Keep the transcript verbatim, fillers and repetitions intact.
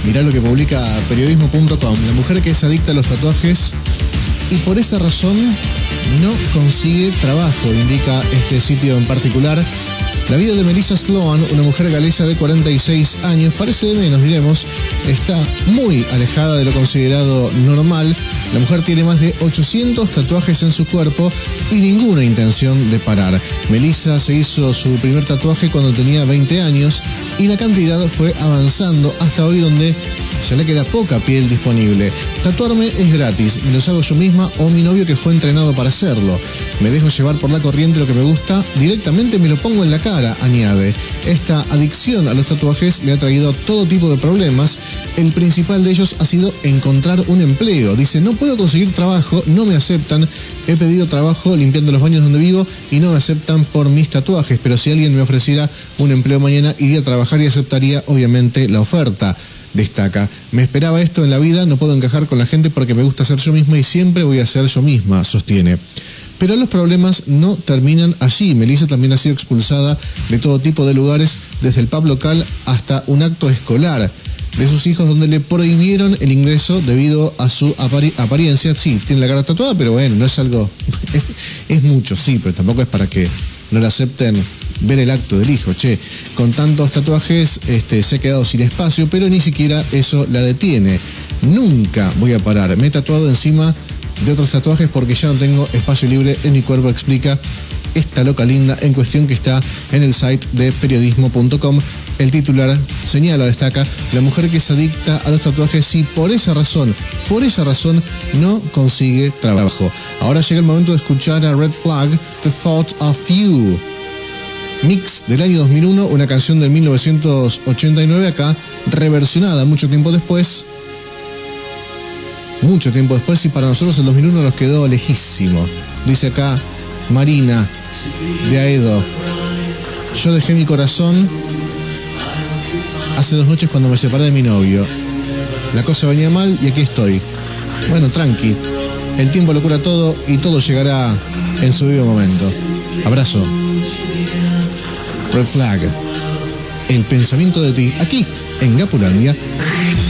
Mirá lo que publica periodismo punto com. La mujer que es adicta a los tatuajes y por esa razón no consigue trabajo, indica este sitio en particular. La vida de Melissa Sloan, una mujer galesa de cuarenta y seis años, parece de menos, diremos, está muy alejada de lo considerado normal. La mujer tiene más de ochocientos tatuajes en su cuerpo y ninguna intención de parar. Melissa se hizo su primer tatuaje cuando tenía veinte años y la cantidad fue avanzando hasta hoy, donde ya le queda poca piel disponible. Tatuarme es gratis, me los hago yo misma o mi novio que fue entrenado para hacerlo. Me dejo llevar por la corriente, lo que me gusta, directamente me lo pongo en la cara, añade. Esta adicción a los tatuajes le ha traído todo tipo de problemas. El principal de ellos ha sido encontrar un empleo. Dice, no puedo conseguir trabajo, no me aceptan. He pedido trabajo limpiando los baños donde vivo y no me aceptan por mis tatuajes. Pero si alguien me ofreciera un empleo mañana, iría a trabajar y aceptaría, obviamente, la oferta. Destaca, me esperaba esto en la vida, no puedo encajar con la gente porque me gusta ser yo misma y siempre voy a ser yo misma, sostiene. Pero los problemas no terminan allí. Melissa también ha sido expulsada de todo tipo de lugares, desde el pub local hasta un acto escolar de sus hijos, donde le prohibieron el ingreso debido a su apari- apariencia. Sí, tiene la cara tatuada, pero bueno, no es algo... Es, es mucho, sí, pero tampoco es para que no le acepten ver el acto del hijo. Che, con tantos tatuajes este, se ha quedado sin espacio, pero ni siquiera eso la detiene. Nunca voy a parar. Me he tatuado encima de otros tatuajes porque ya no tengo espacio libre en mi cuerpo, explica esta loca linda en cuestión, que está en el site de periodismo punto com. El titular señala, destaca, la mujer que es adicta a los tatuajes y por esa razón, por esa razón no consigue trabajo. Ahora llega el momento de escuchar a Red Flag, The Thought of You. Mix del año dos mil uno, una canción de mil novecientos ochenta y nueve, acá reversionada mucho tiempo después. Mucho tiempo después, y para nosotros el dos mil uno nos quedó lejísimo. Dice acá Marina de Aedo: yo dejé mi corazón hace dos noches cuando me separé de mi novio. La cosa venía mal y aquí estoy. Bueno, tranqui, el tiempo lo cura todo y todo llegará en su debido momento. Abrazo. Red Flag, el pensamiento de ti, aquí en Gapulandia.